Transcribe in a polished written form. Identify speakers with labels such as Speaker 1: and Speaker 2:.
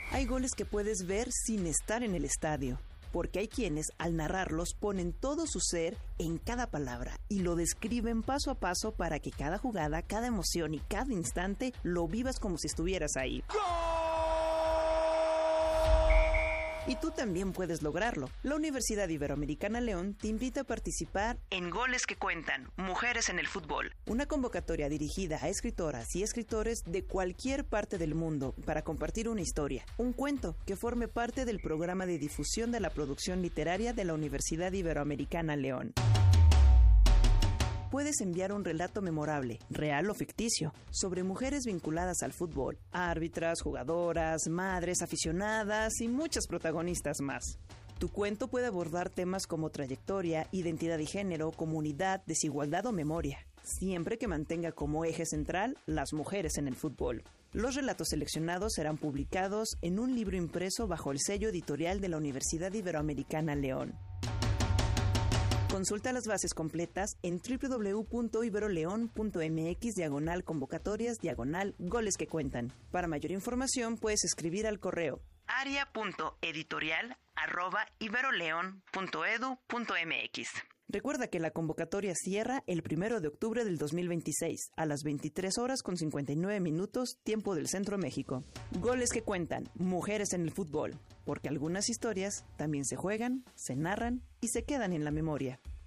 Speaker 1: Hay goles que puedes ver sin estar en el estadio, porque hay quienes, al narrarlos, ponen todo su ser en cada palabra y lo describen paso a paso para que cada jugada, cada emoción y cada instante lo vivas como si estuvieras ahí. Y tú también puedes lograrlo. La Universidad Iberoamericana León te invita a participar en Goles que Cuentan, Mujeres en el Fútbol. Una convocatoria dirigida a escritoras y escritores de cualquier parte del mundo para compartir una historia, un cuento que forme parte del programa de difusión de la producción literaria de la Universidad Iberoamericana León. Puedes enviar un relato memorable, real o ficticio, sobre mujeres vinculadas al fútbol, árbitras, jugadoras, madres, aficionadas y muchas protagonistas más. Tu cuento puede abordar temas como trayectoria, identidad y género, comunidad, desigualdad o memoria, siempre que mantenga como eje central las mujeres en el fútbol. Los relatos seleccionados serán publicados en un libro impreso bajo el sello editorial de la Universidad Iberoamericana León. Consulta las bases completas en www.iberoleon.mx/convocatorias/goles que cuentan. Para mayor información puedes escribir al correo aria.editorial@iberoleon.edu.mx. Recuerda que la convocatoria cierra el 1 de octubre del 2026 a las 23:59 tiempo del Centro México. Goles que cuentan, mujeres en el fútbol, porque algunas historias también se juegan, se narran y se quedan en la memoria.